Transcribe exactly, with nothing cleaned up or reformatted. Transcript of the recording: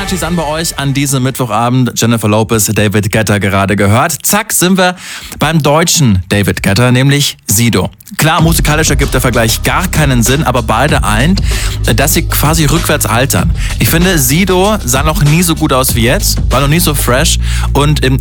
Party's an bei euch an diesem Mittwochabend. Jennifer Lopez, David Guetta gerade gehört. Zack, sind wir beim deutschen David Guetta, nämlich Sido. Klar, musikalisch ergibt der Vergleich gar keinen Sinn, aber beide eint, dass sie quasi rückwärts altern. Ich finde, Sido sah noch nie so gut aus wie jetzt, war noch nie so fresh und